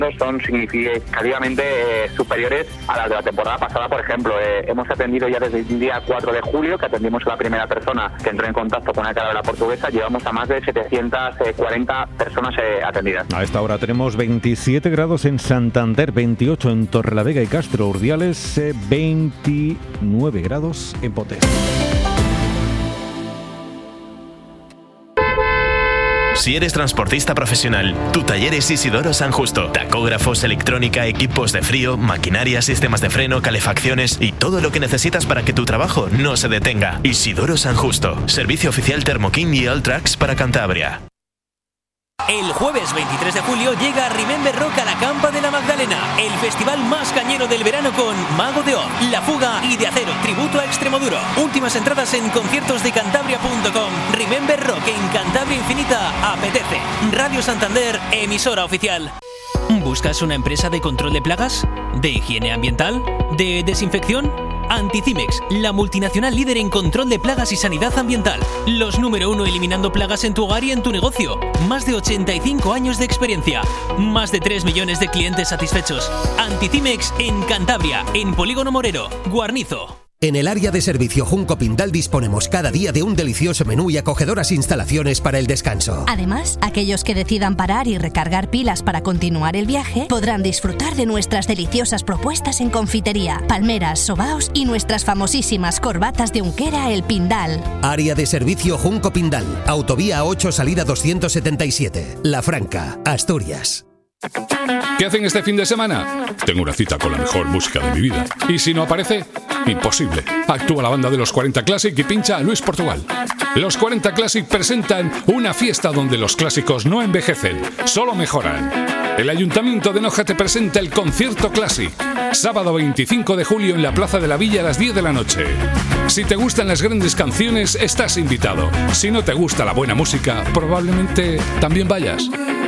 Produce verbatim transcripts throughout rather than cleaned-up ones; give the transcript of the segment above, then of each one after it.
son significativamente eh, superiores a las de la temporada pasada, por ejemplo. Eh, hemos atendido ya desde el día cuatro de julio, que atendimos a la primera persona que entró en contacto con la caravela portuguesa, llevamos a más de setecientas cuarenta personas eh, atendidas. A esta hora tenemos veintisiete grados en Santander, veintiocho en Torrelavega y Castro Urdiales, eh, veintinueve grados en Potes. Si eres transportista profesional, tu taller es Isidoro San Justo. Tacógrafos, electrónica, equipos de frío, maquinaria, sistemas de freno, calefacciones y todo lo que necesitas para que tu trabajo no se detenga. Isidoro San Justo. Servicio oficial Thermoking y Alltrax para Cantabria. El jueves veintitrés de julio llega Remember Rock a la Campa de la Magdalena, el festival más cañero del verano con Mago de Oz, La Fuga y De Acero, tributo a Extremoduro. Últimas entradas en conciertos de cantabria punto com. Remember Rock en Cantabria Infinita apetece. Radio Santander, emisora oficial. ¿Buscas una empresa de control de plagas? ¿De higiene ambiental? ¿De desinfección? Anticimex, la multinacional líder en control de plagas y sanidad ambiental. Los número uno eliminando plagas en tu hogar y en tu negocio. Más de ochenta y cinco años de experiencia. Más de tres millones de clientes satisfechos. Anticimex en Cantabria, en Polígono Morero, Guarnizo. En el área de servicio Junco Pindal disponemos cada día de un delicioso menú y acogedoras instalaciones para el descanso. Además, aquellos que decidan parar y recargar pilas para continuar el viaje podrán disfrutar de nuestras deliciosas propuestas en confitería, palmeras, sobaos y nuestras famosísimas corbatas de Unquera El Pindal. Área de servicio Junco Pindal, Autovía ocho, salida doscientos setenta y siete, La Franca, Asturias. ¿Qué hacen este fin de semana? Tengo una cita con la mejor música de mi vida. Y si no aparece, imposible. Actúa la banda de los cuarenta Classic y pincha a Luis Portugal. Los cuarenta Classic presentan una fiesta donde los clásicos no envejecen, solo mejoran. El Ayuntamiento de Noja te presenta el Concierto Classic. Sábado veinticinco de julio en la Plaza de la Villa a las diez de la noche. Si te gustan las grandes canciones, estás invitado. Si no te gusta la buena música, probablemente también vayas.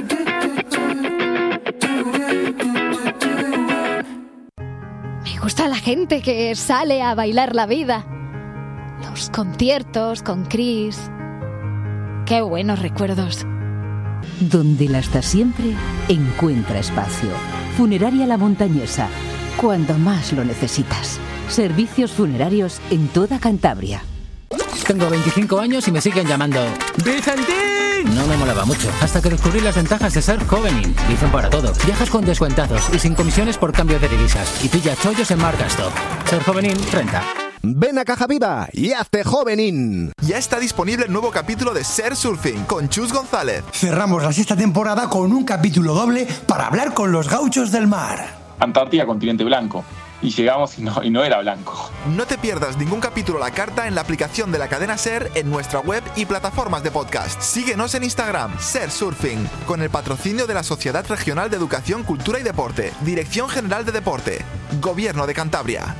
Me gusta la gente que sale a bailar la vida. Los conciertos con Chris. Qué buenos recuerdos. Donde la hasta siempre encuentra espacio. Funeraria La Montañesa. Cuando más lo necesitas. Servicios funerarios en toda Cantabria. Tengo veinticinco años y me siguen llamando ¡Vicentín! No me molaba mucho, hasta que descubrí las ventajas de ser Jovenin. Dicen para todo. Viajas con descuentazos y sin comisiones por cambio de divisas. Y pilla chollos en Marcastop. Ser Jovenin renta. Ven a Caja Viva y hazte Jovenin. Ya está disponible el nuevo capítulo de Ser Surfing con Chus González. Cerramos la sexta temporada con un capítulo doble para hablar con los gauchos del mar. Antártida, continente blanco. Y llegamos y no, y no era blanco. No te pierdas ningún capítulo a la carta en la aplicación de la cadena SER, en nuestra web y plataformas de podcast. Síguenos en Instagram, Ser Surfing, con el patrocinio de la Sociedad Regional de Educación, Cultura y Deporte, Dirección General de Deporte, Gobierno de Cantabria.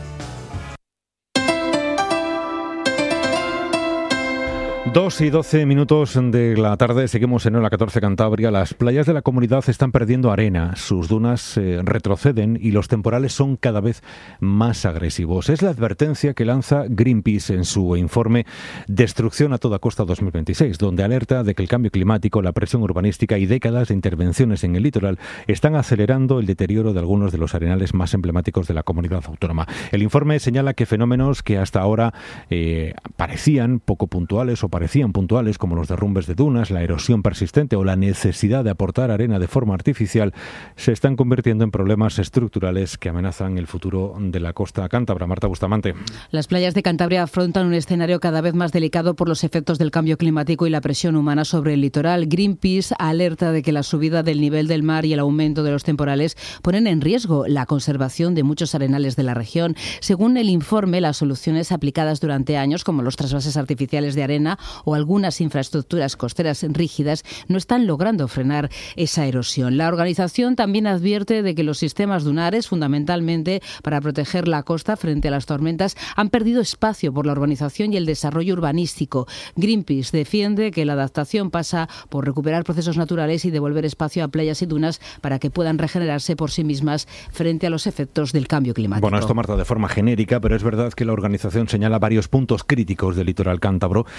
Dos y doce minutos de la tarde, seguimos en la catorce Cantabria. Las playas de la comunidad están perdiendo arena, sus dunas eh, retroceden y los temporales son cada vez más agresivos. Es la advertencia que lanza Greenpeace en su informe Destrucción a toda costa dos mil veintiséis, donde alerta de que el cambio climático, la presión urbanística y décadas de intervenciones en el litoral están acelerando el deterioro de algunos de los arenales más emblemáticos de la comunidad autónoma. El informe señala que fenómenos que hasta ahora eh, parecían poco puntuales o parecían puntuales, como los derrumbes de dunas, la erosión persistente o la necesidad de aportar arena de forma artificial, se están convirtiendo en problemas estructurales que amenazan el futuro de la costa cántabra. Marta Bustamante. Las playas de Cantabria afrontan un escenario cada vez más delicado por los efectos del cambio climático y la presión humana sobre el litoral. Greenpeace alerta de que la subida del nivel del mar y el aumento de los temporales ponen en riesgo la conservación de muchos arenales de la región. Según el informe, las soluciones aplicadas durante años, como los trasvases artificiales de arena o algunas infraestructuras costeras rígidas, no están logrando frenar esa erosión. La organización también advierte de que los sistemas dunares, fundamentalmente para proteger la costa frente a las tormentas, han perdido espacio por la urbanización y el desarrollo urbanístico. Greenpeace defiende que la adaptación pasa por recuperar procesos naturales y devolver espacio a playas y dunas para que puedan regenerarse por sí mismas frente a los efectos del cambio climático. Bueno, esto, Marta, de forma genérica, pero es verdad que la organización señala varios puntos críticos del litoral cántabro, donde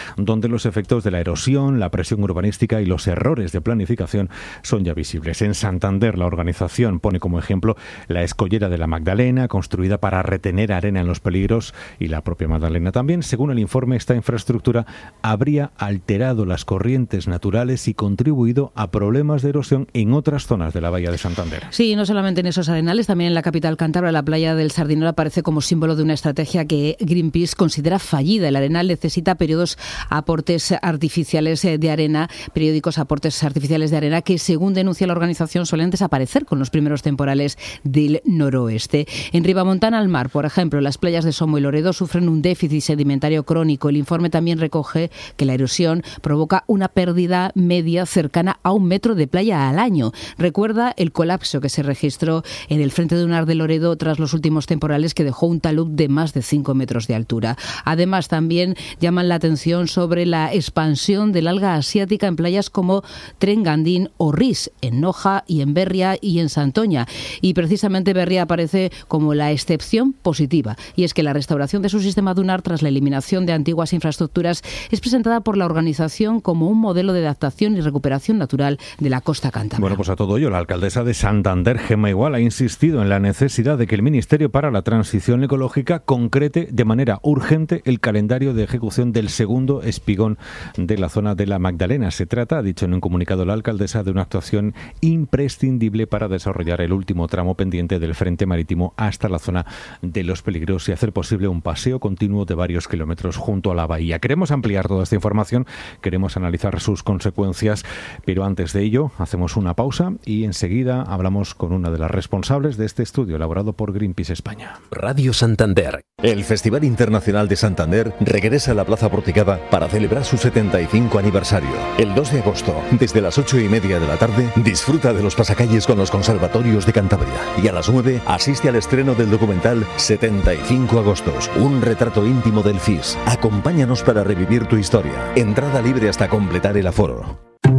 donde los efectos de la erosión, la presión urbanística y los errores de planificación son ya visibles. En Santander, la organización pone como ejemplo la escollera de la Magdalena, construida para retener arena en los peligros, y la propia Magdalena también. Según el informe, esta infraestructura habría alterado las corrientes naturales y contribuido a problemas de erosión en otras zonas de la bahía de Santander. Sí, no solamente en esos arenales, también en la capital cántabra, la playa del Sardinero aparece como símbolo de una estrategia que Greenpeace considera fallida. El arenal necesita periodos aportes artificiales de arena, periódicos aportes artificiales de arena que, según denuncia la organización, suelen desaparecer con los primeros temporales del noroeste. En Ribamontana al mar, por ejemplo, las playas de Somo y Loredo sufren un déficit sedimentario crónico. El informe también recoge que la erosión provoca una pérdida media cercana a un metro de playa al año. Recuerda el colapso que se registró en el frente de Unar de Loredo tras los últimos temporales, que dejó un talud de más de cinco metros de altura. Además, también llaman la atención sobre la expansión del alga asiática en playas como Trengandín o Ris, en Noja y en Berria y en Santoña. Y precisamente Berria aparece como la excepción positiva. Y es que la restauración de su sistema dunar tras la eliminación de antiguas infraestructuras es presentada por la organización como un modelo de adaptación y recuperación natural de la costa cántabra. Bueno, pues a todo ello, la alcaldesa de Santander, Gemma Igual, ha insistido en la necesidad de que el Ministerio para la Transición Ecológica concrete de manera urgente el calendario de ejecución del segundo espigón de la zona de la Magdalena. Se trata, ha dicho en un comunicado la alcaldesa, de una actuación imprescindible para desarrollar el último tramo pendiente del frente marítimo hasta la zona de los peligros y hacer posible un paseo continuo de varios kilómetros junto a la bahía. Queremos ampliar toda esta información, queremos analizar sus consecuencias, pero antes de ello hacemos una pausa y enseguida hablamos con una de las responsables de este estudio elaborado por Greenpeace España. Radio Santander. El Festival Internacional de Santander regresa a la Plaza Porticada para celebrar su setenta y cinco aniversario. El dos de agosto, desde las ocho y media de la tarde, disfruta de los pasacalles con los conservatorios de Cantabria. Y a las nueve, asiste al estreno del documental setenta y cinco agostos, un retrato íntimo del F I S. Acompáñanos para revivir tu historia. Entrada libre hasta completar el aforo.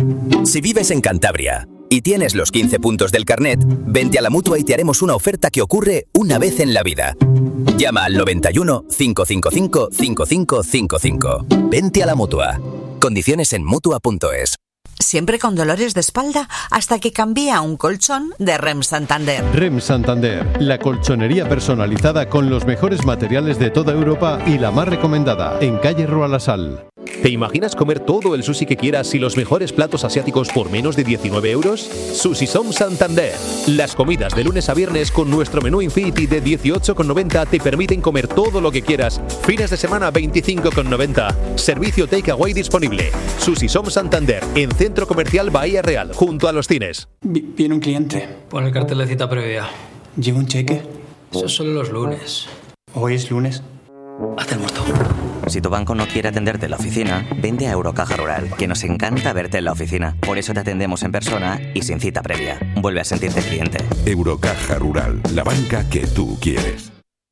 Si vives en Cantabria y tienes los quince puntos del carnet, vente a la Mutua y te haremos una oferta que ocurre una vez en la vida. Llama al noventa y uno, cinco cinco cinco, cinco cinco cinco cinco. Vente a la Mutua. Condiciones en Mutua punto es. Siempre con dolores de espalda hasta que cambié a un colchón de Rem Santander. Rem Santander, la colchonería personalizada con los mejores materiales de toda Europa y la más recomendada, en calle Rua La Sal. ¿Te imaginas comer todo el sushi que quieras y los mejores platos asiáticos por menos de diecinueve euros? Sushi Som Santander. Las comidas de lunes a viernes con nuestro menú Infinity de dieciocho con noventa te permiten comer todo lo que quieras. Fines de semana veinticinco con noventa. Servicio takeaway disponible. Sushi Som Santander, en Centro Comercial Bahía Real, junto a los cines. Viene un cliente. Pon el cartel de cita previa. ¿Lleva un cheque? Eso es solo los lunes. ¿Hoy es lunes? Haz el muerto. Si tu banco no quiere atenderte en la oficina, vente a Eurocaja Rural, que nos encanta verte en la oficina. Por eso te atendemos en persona y sin cita previa. Vuelve a sentirte cliente. Eurocaja Rural, la banca que tú quieres.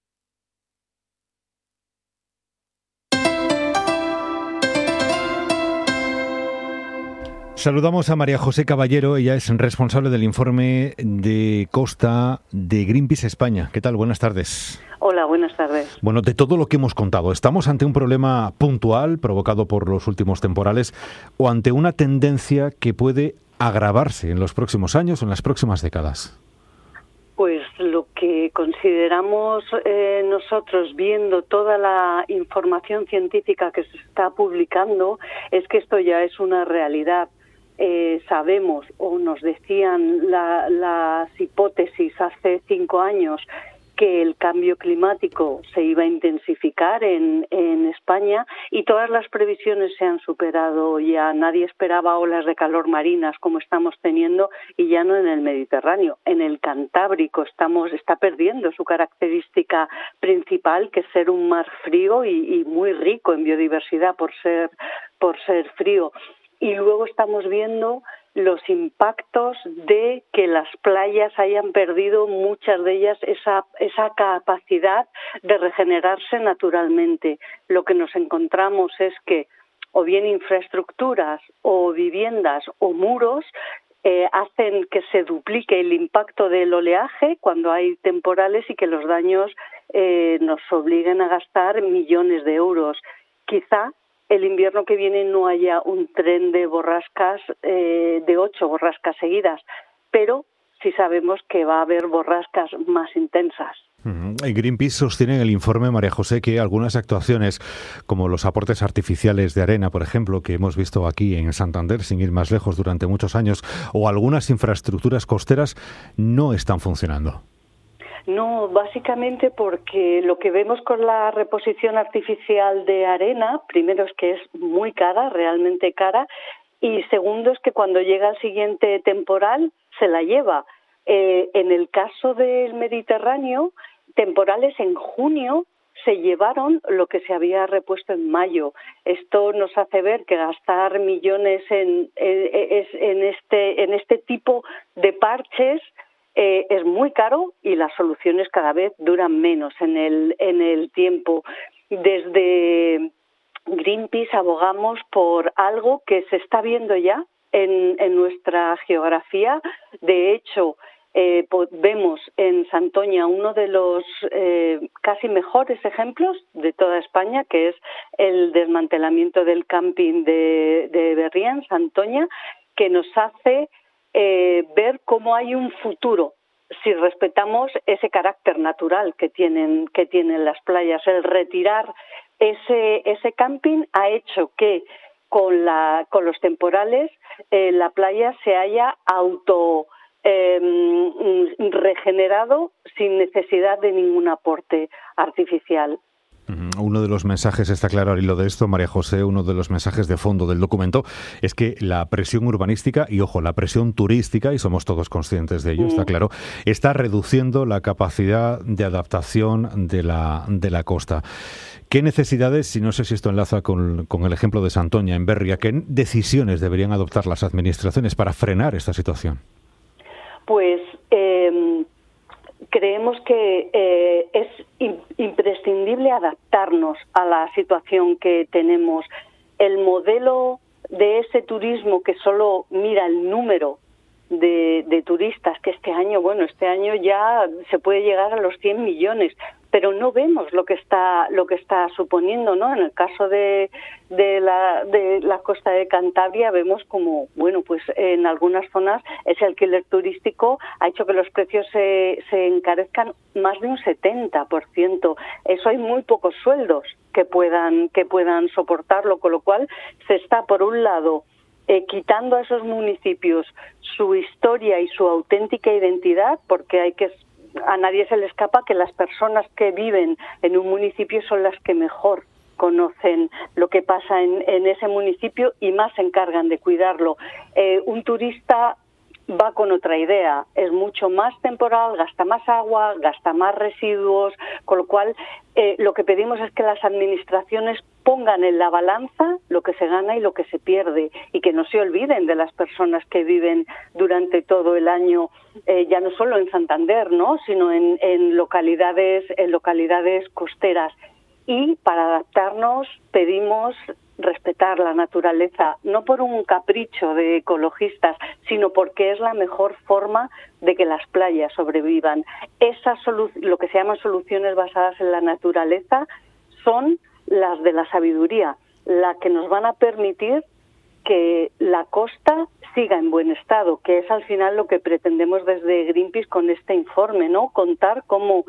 Saludamos a María José Caballero, ella es responsable del informe de costa de Greenpeace España. ¿Qué tal? Buenas tardes. Hola, buenas tardes. Bueno, de todo lo que hemos contado, ¿estamos ante un problema puntual provocado por los últimos temporales o ante una tendencia que puede agravarse en los próximos años o en las próximas décadas? Pues lo que consideramos eh, nosotros, viendo toda la información científica que se está publicando, es que esto ya es una realidad. Eh, sabemos, o nos decían la, las hipótesis hace cinco años, que el cambio climático se iba a intensificar en, en España y todas las previsiones se han superado ya. Nadie esperaba olas de calor marinas como estamos teniendo, y ya no en el Mediterráneo. En el Cantábrico estamos está perdiendo su característica principal, que es ser un mar frío y, y muy rico en biodiversidad por ser, por ser frío. Y luego estamos viendo los impactos de que las playas hayan perdido, muchas de ellas, esa, esa capacidad de regenerarse naturalmente. Lo que nos encontramos es que o bien infraestructuras o viviendas o muros eh, hacen que se duplique el impacto del oleaje cuando hay temporales y que los daños eh, nos obliguen a gastar millones de euros. Quizá el invierno que viene no haya un tren de borrascas, eh, de ocho borrascas seguidas, pero sí sabemos que va a haber borrascas más intensas. Uh-huh. Greenpeace sostiene en el informe, María José, que algunas actuaciones, como los aportes artificiales de arena, por ejemplo, que hemos visto aquí en Santander, sin ir más lejos durante muchos años, o algunas infraestructuras costeras, no están funcionando. No, básicamente porque lo que vemos con la reposición artificial de arena, primero es que es muy cara, realmente cara, y segundo es que cuando llega el siguiente temporal se la lleva. Eh, en el caso del Mediterráneo, temporales en junio se llevaron lo que se había repuesto en mayo. Esto nos hace ver que gastar millones en, en, en, este, en este tipo de parches Eh, es muy caro y las soluciones cada vez duran menos en el en el tiempo. Desde Greenpeace abogamos por algo que se está viendo ya en, en nuestra geografía. De hecho, eh, vemos en Santoña uno de los eh, casi mejores ejemplos de toda España, que es el desmantelamiento del camping de, de Berría, en Santoña, que nos hace Eh, ver cómo hay un futuro si respetamos ese carácter natural que tienen que tienen las playas. El retirar ese ese camping ha hecho que con la con los temporales eh, la playa se haya auto eh, regenerado sin necesidad de ningún aporte artificial. Uno de los mensajes, está claro al hilo de esto, María José, uno de los mensajes de fondo del documento es que la presión urbanística y, ojo, la presión turística, y somos todos conscientes de ello, está claro, está reduciendo la capacidad de adaptación de la, de la costa. ¿Qué necesidades, y no sé si esto enlaza con, con el ejemplo de Santoña, en Berria, qué decisiones deberían adoptar las administraciones para frenar esta situación? Pues eh, creemos que eh, es imprescindible adaptarnos a la situación que tenemos. El modelo de ese turismo que solo mira el número de, de turistas, que este año, bueno, este año ya se puede llegar a los cien millones, pero no vemos lo que está lo que está suponiendo, ¿no? En el caso de de la de la costa de Cantabria vemos como, bueno, pues en algunas zonas ese alquiler turístico ha hecho que los precios se se encarezcan más de un setenta por ciento. Eso hay muy pocos sueldos que puedan que puedan soportarlo, con lo cual se está por un lado eh, quitando a esos municipios su historia y su auténtica identidad, porque hay que a nadie se le escapa que las personas que viven en un municipio son las que mejor conocen lo que pasa en, en ese municipio y más se encargan de cuidarlo. Eh, un turista va con otra idea, es mucho más temporal, gasta más agua, gasta más residuos, con lo cual eh, lo que pedimos es que las administraciones pongan en la balanza lo que se gana y lo que se pierde y que no se olviden de las personas que viven durante todo el año, eh, ya no solo en Santander, ¿no?, sino en, en localidades, en localidades costeras. Y para adaptarnos pedimos respetar la naturaleza, no por un capricho de ecologistas, sino porque es la mejor forma de que las playas sobrevivan. Esas solu- lo que se llaman soluciones basadas en la naturaleza son las de la sabiduría, la que nos van a permitir que la costa siga en buen estado, que es al final lo que pretendemos desde Greenpeace con este informe, ¿no? Contar cómo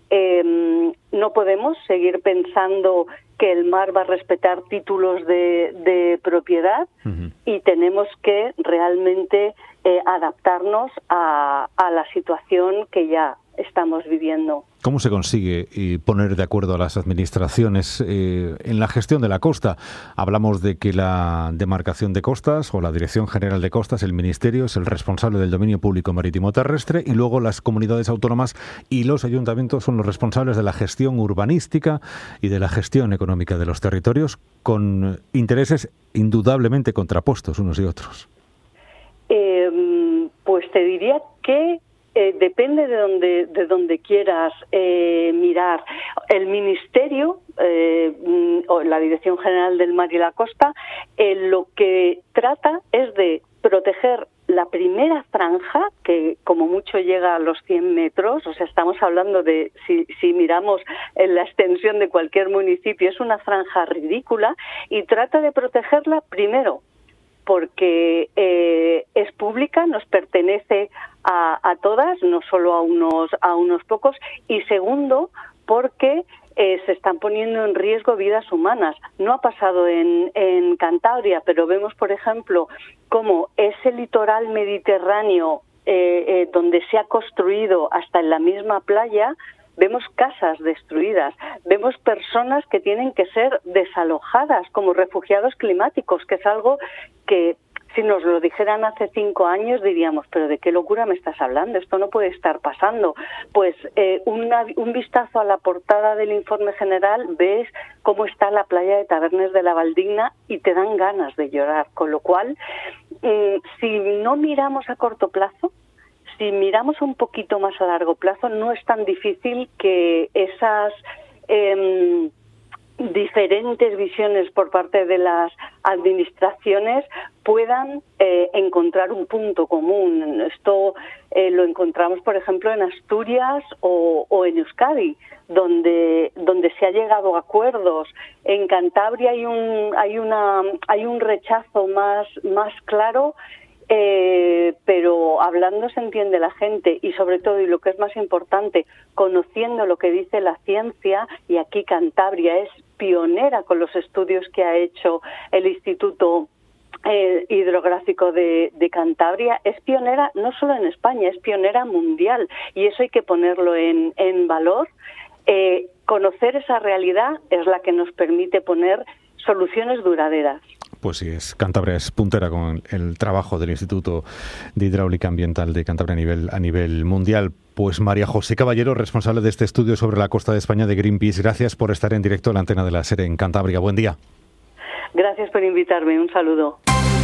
eh, no podemos seguir pensando que el mar va a respetar títulos de, de propiedad uh-huh. y tenemos que realmente eh, adaptarnos a, a la situación que ya estamos viviendo. ¿Cómo se consigue eh, poner de acuerdo a las administraciones eh, en la gestión de la costa? Hablamos de que la demarcación de costas o la Dirección General de Costas, el Ministerio, es el responsable del dominio público marítimo terrestre y luego las comunidades autónomas y los ayuntamientos son los responsables de la gestión urbanística y de la gestión económica de los territorios, con intereses indudablemente contrapuestos unos y otros. Eh, pues te diría que Eh, depende de donde de donde quieras eh, mirar. El Ministerio eh, o la Dirección General del Mar y la Costa eh, lo que trata es de proteger la primera franja, que como mucho llega a los cien metros, o sea, estamos hablando de, si, si miramos en la extensión de cualquier municipio, es una franja ridícula, y trata de protegerla primero porque eh, es pública, nos pertenece a, a todas, no solo a unos, a unos pocos, y segundo, porque Eh, se están poniendo en riesgo vidas humanas. No ha pasado en, en Cantabria, pero vemos, por ejemplo, cómo ese litoral mediterráneo eh, eh, donde se ha construido hasta en la misma playa, vemos casas destruidas, vemos personas que tienen que ser desalojadas como refugiados climáticos, que es algo que si nos lo dijeran hace cinco años diríamos, pero ¿de qué locura me estás hablando? Esto no puede estar pasando. Pues eh, una, un vistazo a la portada del informe general, ves cómo está la playa de Tabernes de la Valdigna y te dan ganas de llorar. Con lo cual, eh, si no miramos a corto plazo, si miramos un poquito más a largo plazo, no es tan difícil que esas Eh, diferentes visiones por parte de las administraciones puedan eh, encontrar un punto común. Esto eh, lo encontramos, por ejemplo, en Asturias o, o en Euskadi, donde donde se ha llegado a acuerdos. En Cantabria hay un hay una hay un rechazo más más claro. Eh, pero hablando se entiende la gente y sobre todo, y lo que es más importante, conociendo lo que dice la ciencia, y aquí Cantabria es pionera con los estudios que ha hecho el Instituto eh, Hidrográfico de, de Cantabria, es pionera no solo en España, es pionera mundial, y eso hay que ponerlo en, en valor. Eh, conocer esa realidad es la que nos permite poner soluciones duraderas. Pues sí, es Cantabria es puntera con el trabajo del Instituto de Hidráulica Ambiental de Cantabria a nivel a nivel mundial. Pues María José Caballero, responsable de este estudio sobre la costa de España de Greenpeace, gracias por estar en directo en la antena de la SER en Cantabria. Buen día. Gracias por invitarme. Un saludo.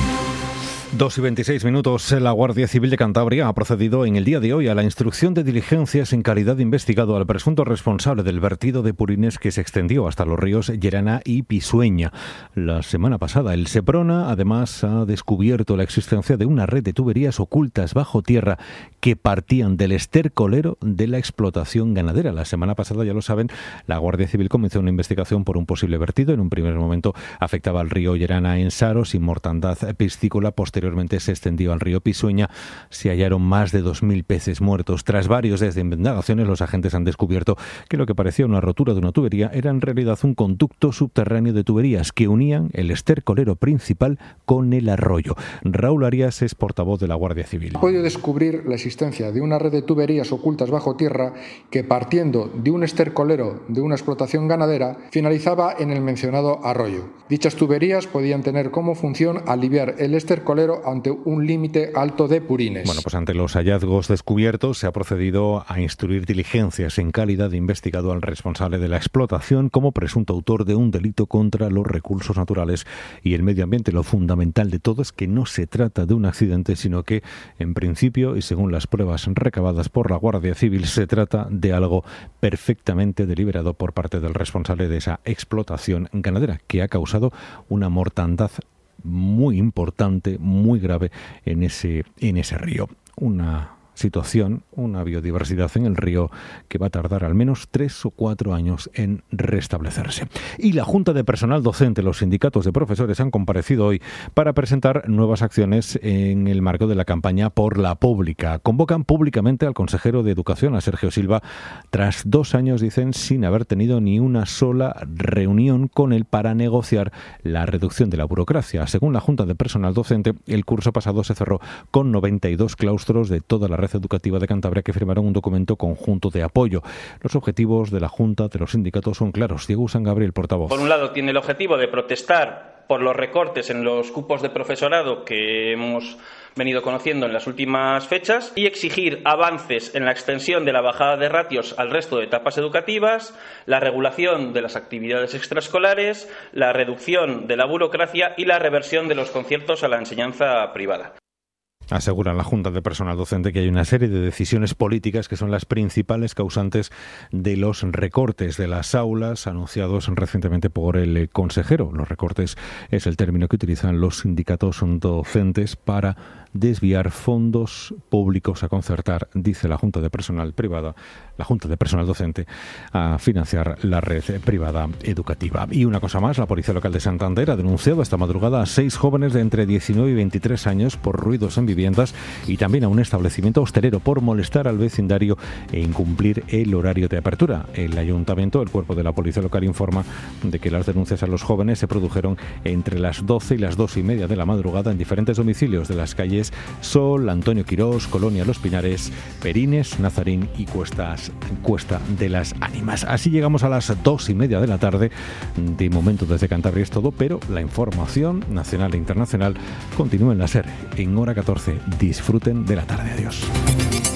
Dos y veintiséis minutos. La Guardia Civil de Cantabria ha procedido en el día de hoy a la instrucción de diligencias en calidad de investigado al presunto responsable del vertido de purines que se extendió hasta los ríos Llerana y Pisueña la semana pasada. El Seprona, además, ha descubierto la existencia de una red de tuberías ocultas bajo tierra que partían del estercolero de la explotación ganadera. La semana pasada, ya lo saben, la Guardia Civil comenzó una investigación por un posible vertido. En un primer momento afectaba al río Llerana en Saro, sin mortandad piscícola. Posteriormente Posteriormente se extendió al río Pisueña. Se hallaron más de dos mil peces muertos. Tras varios días de indagaciones, los agentes han descubierto que lo que parecía una rotura de una tubería era en realidad un conducto subterráneo de tuberías que unían el estercolero principal con el arroyo. Raúl Arias es portavoz de la Guardia Civil. Ha podido descubrir la existencia de una red de tuberías ocultas bajo tierra que, partiendo de un estercolero de una explotación ganadera, finalizaba en el mencionado arroyo. Dichas tuberías podían tener como función aliviar el estercolero ante un límite alto de purines. Bueno, pues ante los hallazgos descubiertos se ha procedido a instruir diligencias en calidad de investigado al responsable de la explotación como presunto autor de un delito contra los recursos naturales y el medio ambiente. Lo fundamental de todo es que no se trata de un accidente, sino que, en principio, y según las pruebas recabadas por la Guardia Civil, se trata de algo perfectamente deliberado por parte del responsable de esa explotación ganadera, que ha causado una mortandad muy importante, muy grave en ese en ese río. Una situación, una biodiversidad en el río que va a tardar al menos tres o cuatro años en restablecerse. Y la Junta de Personal Docente, los sindicatos de profesores han comparecido hoy para presentar nuevas acciones en el marco de la campaña por la pública. Convocan públicamente al consejero de Educación, a Sergio Silva, tras dos años, dicen, sin haber tenido ni una sola reunión con él para negociar la reducción de la burocracia. Según la Junta de Personal Docente, el curso pasado se cerró con noventa y dos claustros de toda la red educativa de Cantabria que firmaron un documento conjunto de apoyo. Los objetivos de la Junta, de los sindicatos, son claros. Diego San Gabriel, portavoz. Por un lado, tiene el objetivo de protestar por los recortes en los cupos de profesorado que hemos venido conociendo en las últimas fechas y exigir avances en la extensión de la bajada de ratios al resto de etapas educativas, la regulación de las actividades extraescolares, la reducción de la burocracia y la reversión de los conciertos a la enseñanza privada. Asegura la Junta de Personal Docente que hay una serie de decisiones políticas que son las principales causantes de los recortes de las aulas anunciados recientemente por el consejero. Los recortes es el término que utilizan los sindicatos docentes para desviar fondos públicos a concertar, dice la Junta de Personal Privada, la Junta de Personal Docente, a financiar la red privada educativa. Y una cosa más, la Policía Local de Santander ha denunciado esta madrugada a seis jóvenes de entre diecinueve y veintitrés años por ruidos en viviendas y también a un establecimiento hostelero por molestar al vecindario e incumplir el horario de apertura. El Ayuntamiento, el cuerpo de la Policía Local, informa de que las denuncias a los jóvenes se produjeron entre las doce y las dos y media de la madrugada en diferentes domicilios de las calles Sol, Antonio Quirós, Colonia Los Pinares, Perines, Nazarín y Cuestas, Cuesta de las Ánimas. Así llegamos a las dos y media de la tarde. De momento desde Cantabria es todo, pero la información nacional e internacional continúa en la SER. En hora catorce, disfruten de la tarde. Adiós.